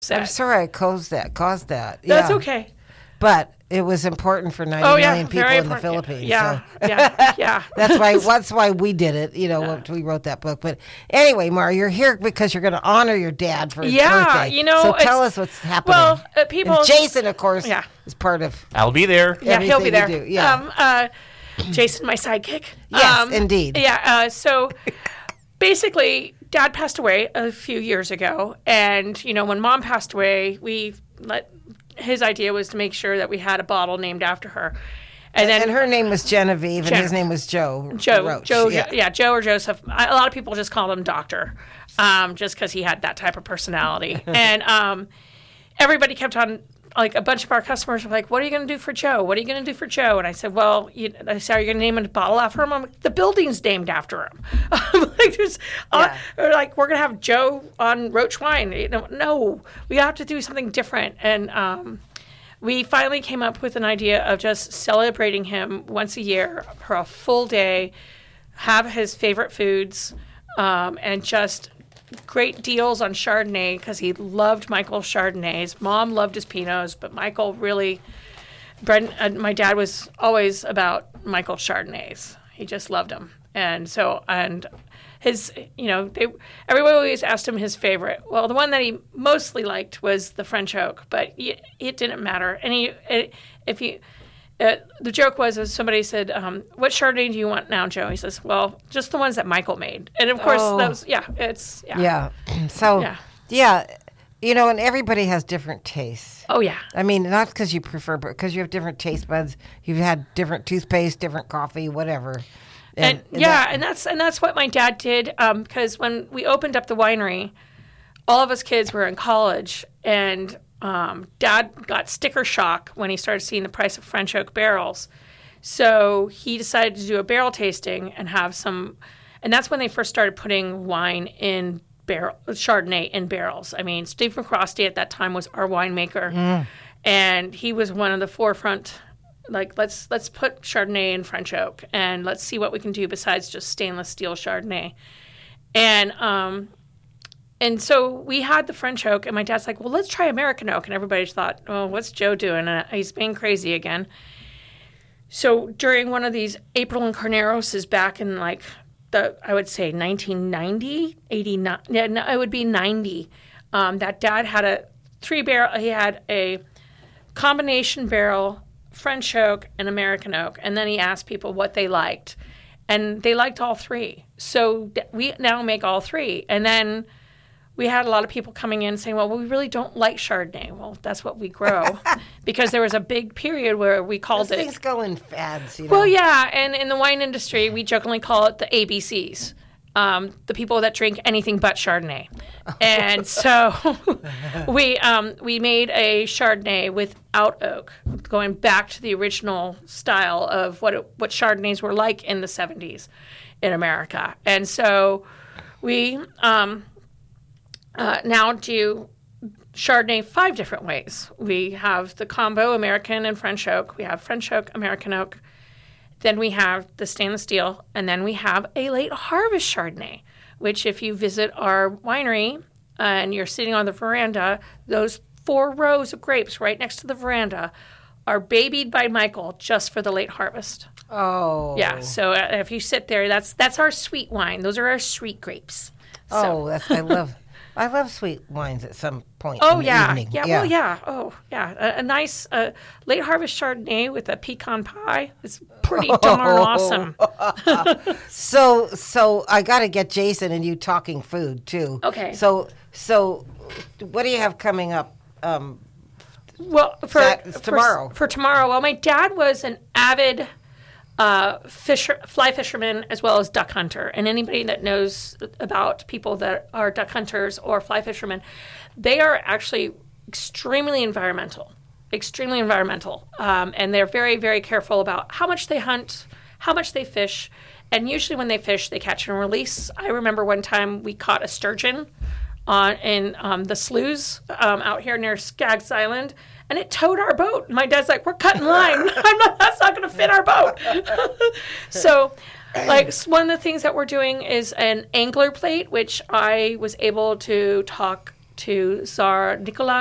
I'm sorry I caused that. That's okay. But it was important for 90 million people in the Philippines. Yeah, so. yeah. That's why we did it, we wrote that book. But anyway, Mara, you're here because you're going to honor your dad for his birthday. So tell us what's happening. Well, people... And Jason, of course, is part of... I'll be there. Yeah, he'll be there. Yeah. Jason, my sidekick. Yes, indeed. Yeah, so basically, Dad passed away a few years ago. And, when Mom passed away, his idea was to make sure that we had a bottle named after her. And her name was Genevieve, and his name was Joe. Roach. Joe or Joseph. A lot of people just called him Doctor, just because he had that type of personality. And everybody kept on, like, a bunch of our customers were like, "What are you going to do for Joe? What are you going to do for Joe?" And I said, "Well, are you going to name a bottle after him?" I'm like, "The building's named after him." We're going to have Joe on Roach Wine. No, we have to do something different. And we finally came up with an idea of just celebrating him once a year for a full day, have his favorite foods, and just great deals on Chardonnay, because he loved Michael's Chardonnays. Mom loved his Pinots, but Michael really... my dad was always about Michael's Chardonnays. He just loved them. And his, everyone always asked him his favorite. Well, the one that he mostly liked was the French Oak, but it didn't matter. And the joke was somebody said, "What Chardonnay do you want now, Joe?" He says, "Well, just the ones that Michael made." And of course, and everybody has different tastes. Oh, yeah. I mean, not because you prefer, but because you have different taste buds. You've had different toothpaste, different coffee, whatever. And that's what my dad did, because when we opened up the winery, all of us kids were in college, and Dad got sticker shock when he started seeing the price of French oak barrels. So he decided to do a barrel tasting and have some, and that's when they first started putting wine in Chardonnay in barrels. I mean, Steve McCrosty at that time was our winemaker, and he was one of the forefront. Like, let's put Chardonnay in French oak, and let's see what we can do besides just stainless steel Chardonnay. And so we had the French oak, and my dad's like, "Well, let's try American oak." And everybody thought, "Oh, what's Joe doing? He's being crazy again." So during one of these April and Carneros back in I would say 1990, 89, it would be 90, that Dad had he had a combination barrel, French oak and American oak, and then he asked people what they liked, and they liked all three. So we now make all three, and then we had a lot of people coming in saying, "Well, we really don't like Chardonnay." Well, that's what we grow, because there was a big period where we called Those things go in fads, Well, yeah, and in the wine industry, we jokingly call it the ABCs. The people that drink anything but Chardonnay. And so we made a Chardonnay without oak, going back to the original style of what Chardonnays were like in the 70s in America. And so we now do Chardonnay 5 different ways. We have the combo American and French oak. We have French oak, American oak. Then we have the stainless steel, and then we have a late harvest Chardonnay, which if you visit our winery and you're sitting on the veranda, those 4 rows of grapes right next to the veranda are babied by Michael just for the late harvest. Oh. Yeah, so if you sit there, that's our sweet wine. Those are our sweet grapes. I love sweet wines at some point in the evening. A nice late harvest Chardonnay with a pecan pie is pretty darn awesome. So I got to get Jason and you talking food too. Okay. So what do you have coming up? Well, tomorrow. For tomorrow, well, my dad was an avid fly fisherman as well as duck hunter, and anybody that knows about people that are duck hunters or fly fishermen, they are actually extremely environmental, and they're very, very careful about how much they hunt, how much they fish, and usually when they fish, they catch and release. I remember one time we caught a sturgeon in the sloughs out here near Skaggs Island, and it towed our boat. My dad's like, "We're cutting line. That's not going to fit our boat." So, one of the things that we're doing is an angler plate, which I was able to talk to Tsar Nikolai